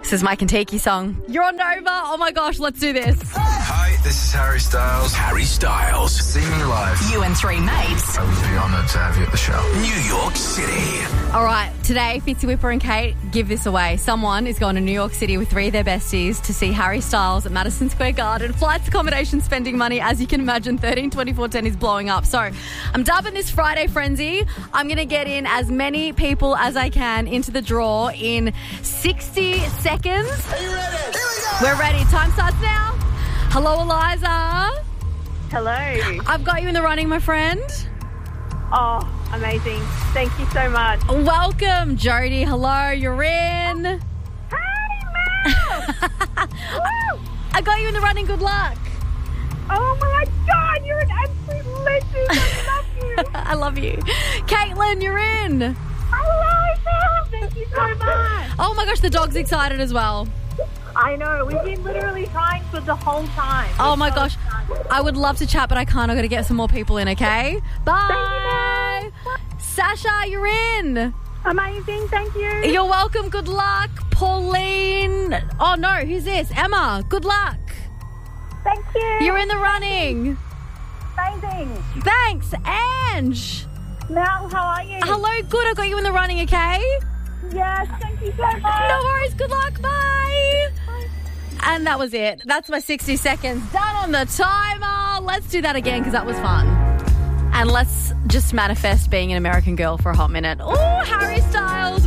This is my Kentucky song. You're on Nova. Oh my gosh, let's do this. Hi, this is Harry Styles. Harry Styles. See me live. You and three mates. I would be honoured to have you at the show. New York City. All right, today, Fitzy Whipper and Kate give this away. Someone is going to New York City with three of their besties to see Harry Styles at Madison Square Garden. Flights, accommodation, spending money. As you can imagine, 13, 24, 10 is blowing up. So I'm dubbing this Friday Frenzy. I'm going to get in as many people as I can into the draw in 60 seconds. Are you ready? Here we go. We're ready. Time starts now. Hello, Eliza. Hello. I've got you in the running, my friend. Oh, amazing. Thank you so much. Welcome, Jody. Hello, you're in. Hey, Mel! Woo! I got you in the running. Good luck. Oh, my God. You're an absolute legend. I love you. I love you. Caitlin, you're in. Hello, Mel. Thank you so much. Oh, my gosh, the dog's excited as well. I know. We've been literally trying for the whole time. Oh, We're my so gosh. excited. I would love to chat, but I can't. I've got to get some more people in, okay? Bye. Thank you, Sasha, you're in. Amazing. Thank you. You're welcome. Good luck. Pauline. Oh, no. Who's this? Emma. Good luck. Thank you. You're in the running. amazing. Thanks, Ange. Mel, how are you? Hello, good. I got you in the running, okay? Yes, thank you so much. No worries. Good luck. Bye. And that was it. That's my 60 seconds done on the timer. Let's do that again because that was fun. And let's just manifest being an American girl for a hot minute. Oh, Harry Styles.